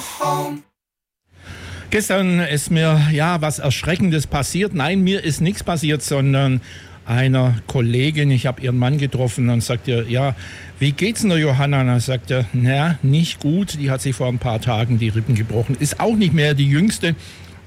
Gestern ist mir was Erschreckendes passiert. Nein, mir ist nichts passiert, sondern einer Kollegin. Ich habe ihren Mann getroffen und sagte, wie geht's denn der Johanna? Und er sagte, nicht gut. Die hat sich vor ein paar Tagen die Rippen gebrochen. Ist auch nicht mehr die Jüngste.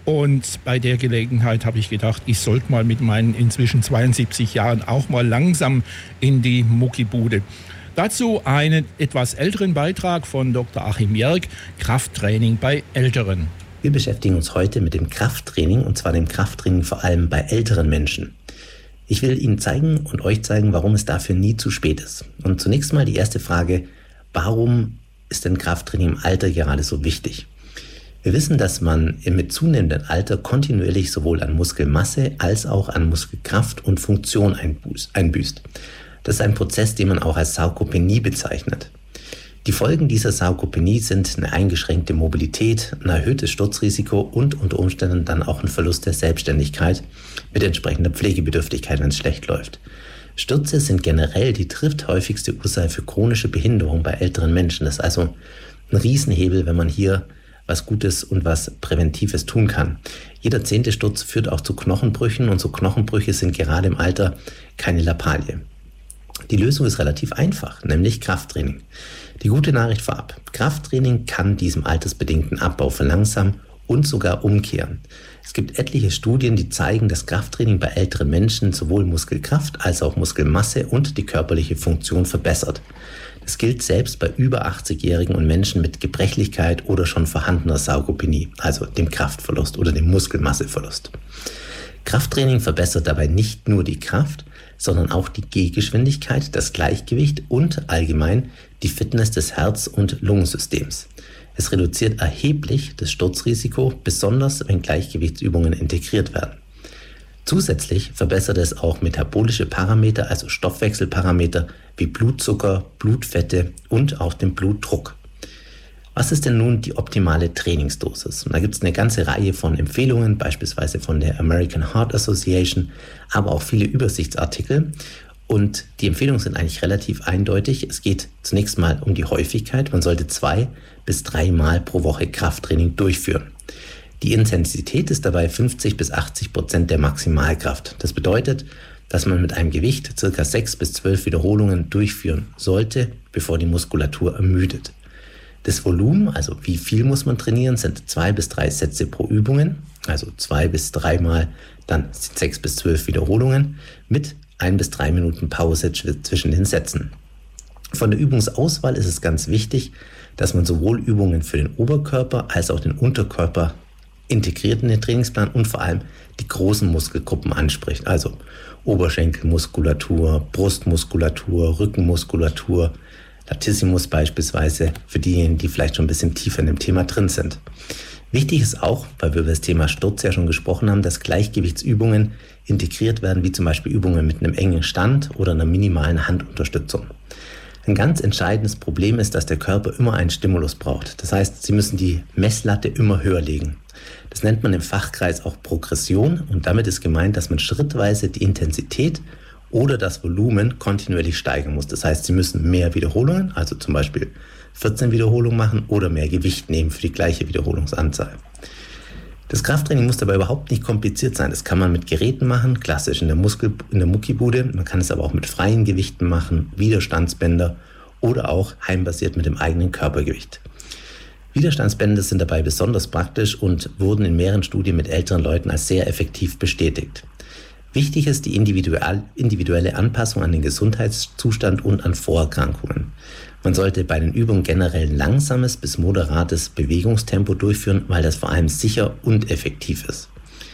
Und bei der Gelegenheit habe ich gedacht, ich sollte mal mit meinen inzwischen 72 Jahren auch mal langsam in die Muckibude. Dazu einen etwas älteren Beitrag von Dr. Achim Jerg, Krafttraining bei Älteren. Wir beschäftigen uns heute mit dem Krafttraining, und zwar dem Krafttraining vor allem bei älteren Menschen. Ich will Ihnen zeigen und euch zeigen, warum es dafür nie zu spät ist. Und zunächst mal die erste Frage, warum ist denn Krafttraining im Alter gerade so wichtig? Wir wissen, dass man mit zunehmendem Alter kontinuierlich sowohl an Muskelmasse als auch an Muskelkraft und Funktion einbüßt. Das ist ein Prozess, den man auch als Sarkopenie bezeichnet. Die Folgen dieser Sarkopenie sind eine eingeschränkte Mobilität, ein erhöhtes Sturzrisiko und unter Umständen dann auch ein Verlust der Selbstständigkeit mit entsprechender Pflegebedürftigkeit, wenn es schlecht läuft. Stürze sind generell die dritthäufigste Ursache für chronische Behinderung bei älteren Menschen. Das ist also ein Riesenhebel, wenn man hier was Gutes und was Präventives tun kann. Jeder 10. Sturz führt auch zu Knochenbrüchen, und so Knochenbrüche sind gerade im Alter keine Lappalie. Die Lösung ist relativ einfach, nämlich Krafttraining. Die gute Nachricht vorab: Krafttraining kann diesem altersbedingten Abbau verlangsamen und sogar umkehren. Es gibt etliche Studien, die zeigen, dass Krafttraining bei älteren Menschen sowohl Muskelkraft als auch Muskelmasse und die körperliche Funktion verbessert. Das gilt selbst bei über 80-Jährigen und Menschen mit Gebrechlichkeit oder schon vorhandener Sarkopenie, also dem Kraftverlust oder dem Muskelmasseverlust. Krafttraining verbessert dabei nicht nur die Kraft, sondern auch die Gehgeschwindigkeit, das Gleichgewicht und allgemein die Fitness des Herz- und Lungensystems. Es reduziert erheblich das Sturzrisiko, besonders wenn Gleichgewichtsübungen integriert werden. Zusätzlich verbessert es auch metabolische Parameter, also Stoffwechselparameter wie Blutzucker, Blutfette und auch den Blutdruck. Was ist denn nun die optimale Trainingsdosis? Und da gibt es eine ganze Reihe von Empfehlungen, beispielsweise von der American Heart Association, aber auch viele Übersichtsartikel. Und die Empfehlungen sind eigentlich relativ eindeutig. Es geht zunächst mal um die Häufigkeit. Man sollte 2 bis 3 Mal pro Woche Krafttraining durchführen. Die Intensität ist dabei 50-80% der Maximalkraft. Das bedeutet, dass man mit einem Gewicht ca. 6 bis 12 Wiederholungen durchführen sollte, bevor die Muskulatur ermüdet. Das Volumen, also wie viel muss man trainieren, sind 2 bis 3 Sätze pro Übungen, also 2 bis 3 Mal dann 6 bis 12 Wiederholungen mit 1 bis 3 Minuten Pause zwischen den Sätzen. Von der Übungsauswahl ist es ganz wichtig, dass man sowohl Übungen für den Oberkörper als auch den Unterkörper integriert in den Trainingsplan und vor allem die großen Muskelgruppen anspricht, also Oberschenkelmuskulatur, Brustmuskulatur, Rückenmuskulatur, Latissimus beispielsweise, für diejenigen, die vielleicht schon ein bisschen tiefer in dem Thema drin sind. Wichtig ist auch, weil wir über das Thema Sturz ja schon gesprochen haben, dass Gleichgewichtsübungen integriert werden, wie zum Beispiel Übungen mit einem engen Stand oder einer minimalen Handunterstützung. Ein ganz entscheidendes Problem ist, dass der Körper immer einen Stimulus braucht. Das heißt, Sie müssen die Messlatte immer höher legen. Das nennt man im Fachkreis auch Progression, und damit ist gemeint, dass man schrittweise die Intensität oder das Volumen kontinuierlich steigern muss. Das heißt, Sie müssen mehr Wiederholungen, also zum Beispiel 14 Wiederholungen machen oder mehr Gewicht nehmen für die gleiche Wiederholungsanzahl. Das Krafttraining muss dabei überhaupt nicht kompliziert sein. Das kann man mit Geräten machen, klassisch in der Muckibude. Man kann es aber auch mit freien Gewichten machen, Widerstandsbänder oder auch heimbasiert mit dem eigenen Körpergewicht. Widerstandsbänder sind dabei besonders praktisch und wurden in mehreren Studien mit älteren Leuten als sehr effektiv bestätigt. Wichtig ist die individuelle Anpassung an den Gesundheitszustand und an Vorerkrankungen. Man sollte bei den Übungen generell ein langsames bis moderates Bewegungstempo durchführen, weil das vor allem sicher und effektiv ist.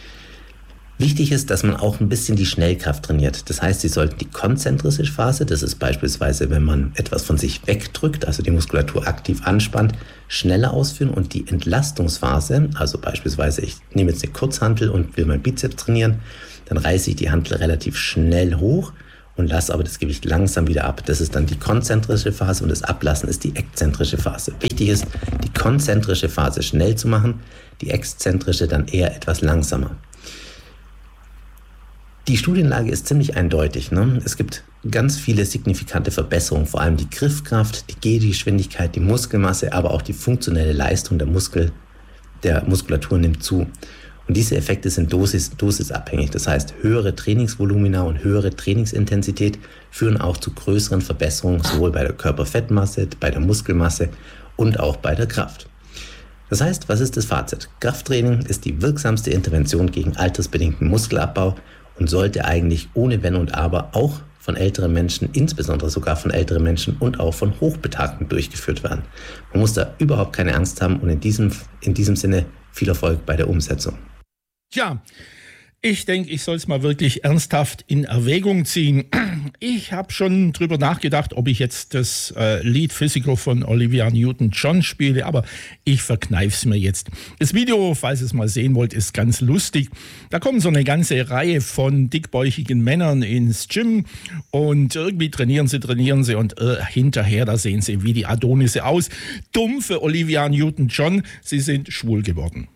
Wichtig ist, dass man auch ein bisschen die Schnellkraft trainiert. Das heißt, Sie sollten die konzentrische Phase, das ist beispielsweise, wenn man etwas von sich wegdrückt, also die Muskulatur aktiv anspannt, schneller ausführen, und die Entlastungsphase, also beispielsweise ich nehme jetzt eine Kurzhantel und will meinen Bizeps trainieren, dann reiße ich die Hantel relativ schnell hoch und lasse aber das Gewicht langsam wieder ab. Das ist dann die konzentrische Phase, und das Ablassen ist die exzentrische Phase. Wichtig ist, die konzentrische Phase schnell zu machen, die exzentrische dann eher etwas langsamer. Die Studienlage ist ziemlich eindeutig. Ne? Es gibt ganz viele signifikante Verbesserungen, vor allem die Griffkraft, die Gehgeschwindigkeit, die Muskelmasse, aber auch die funktionelle Leistung der Muskulatur nimmt zu. Und diese Effekte sind dosisabhängig. Das heißt, höhere Trainingsvolumina und höhere Trainingsintensität führen auch zu größeren Verbesserungen, sowohl bei der Körperfettmasse, bei der Muskelmasse und auch bei der Kraft. Das heißt, was ist das Fazit? Krafttraining ist die wirksamste Intervention gegen altersbedingten Muskelabbau und sollte eigentlich ohne Wenn und Aber auch von älteren Menschen, insbesondere sogar von älteren Menschen und auch von Hochbetagten durchgeführt werden. Man muss da überhaupt keine Angst haben und in diesem Sinne viel Erfolg bei der Umsetzung. Tja, ich denke, ich soll es mal wirklich ernsthaft in Erwägung ziehen. Ich habe schon drüber nachgedacht, ob ich jetzt das Lied Physical von Olivia Newton-John spiele, aber ich verkneife es mir jetzt. Das Video, falls ihr es mal sehen wollt, ist ganz lustig. Da kommen so eine ganze Reihe von dickbäuchigen Männern ins Gym und irgendwie trainieren sie und hinterher, da sehen sie wie die Adonisse aus. Dumm für Olivia Newton-John, sie sind schwul geworden.